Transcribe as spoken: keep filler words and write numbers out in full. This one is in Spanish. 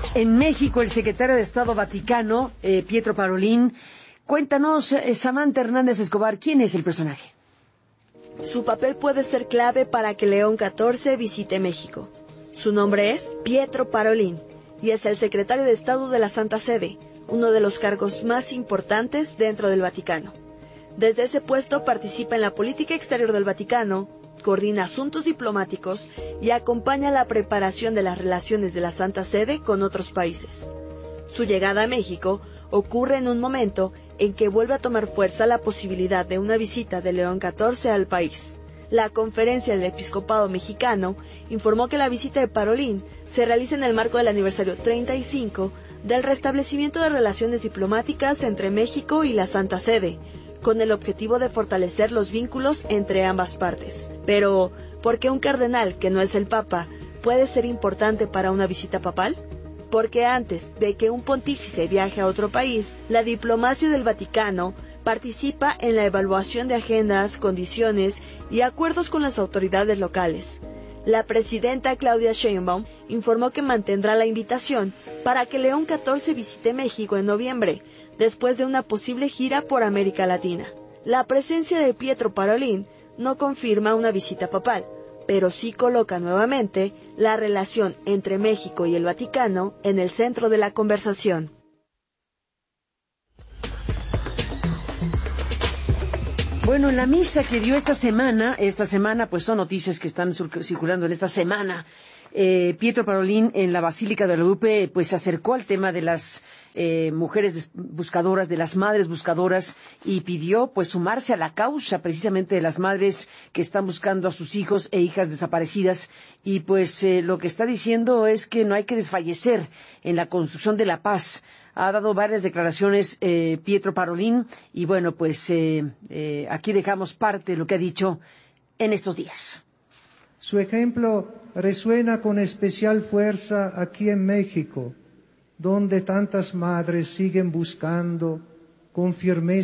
En México, el secretario de Estado Vaticano, eh, Pietro Parolin, cuéntanos, eh, Samantha Hernández Escobar, ¿quién es el personaje? Su papel puede ser clave para que León catorce visite México. Su nombre es Pietro Parolin y es el secretario de Estado de la Santa Sede, uno de los cargos más importantes dentro del Vaticano. Desde ese puesto participa en la política exterior del Vaticano, coordina asuntos diplomáticos y acompaña la preparación de las relaciones de la Santa Sede con otros países. Su llegada a México ocurre en un momento en que vuelve a tomar fuerza la posibilidad de una visita de León catorce al país. La Conferencia del Episcopado Mexicano informó que la visita de Parolin se realiza en el marco del aniversario treinta y cinco del restablecimiento de relaciones diplomáticas entre México y la Santa Sede, con el objetivo de fortalecer los vínculos entre ambas partes. Pero, ¿por qué un cardenal que no es el Papa puede ser importante para una visita papal? Porque antes de que un pontífice viaje a otro país, la diplomacia del Vaticano participa en la evaluación de agendas, condiciones y acuerdos con las autoridades locales. La presidenta Claudia Sheinbaum informó que mantendrá la invitación para que León catorce visite México en noviembre, después de una posible gira por América Latina. La presencia de Pietro Parolin no confirma una visita papal, pero sí coloca nuevamente la relación entre México y el Vaticano en el centro de la conversación. Bueno, en la misa que dio esta semana, esta semana, pues son noticias que están circulando en esta semana, eh, Pietro Parolin en la Basílica de Guadalupe, pues se acercó al tema de las eh, mujeres buscadoras, de las madres buscadoras, y pidió pues sumarse a la causa precisamente de las madres que están buscando a sus hijos e hijas desaparecidas, y pues eh, lo que está diciendo es que no hay que desfallecer en la construcción de la paz. Ha dado varias declaraciones eh, Pietro Parolin, y bueno, pues eh, eh, aquí dejamos parte de lo que ha dicho en estos días. Su ejemplo resuena con especial fuerza aquí en México, donde tantas madres siguen buscando con firmeza